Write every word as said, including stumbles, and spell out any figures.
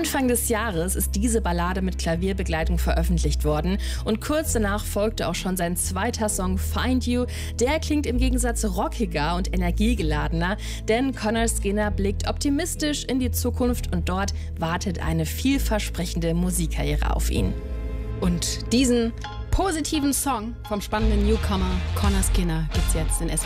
Anfang des Jahres ist diese Ballade mit Klavierbegleitung veröffentlicht worden und kurz danach folgte auch schon sein zweiter Song Find You. Der klingt im Gegensatz rockiger und energiegeladener, denn Conor Skinner blickt optimistisch in die Zukunft und dort wartet eine vielversprechende Musikkarriere auf ihn. Und diesen positiven Song vom spannenden Newcomer Conor Skinner gibt's jetzt in S W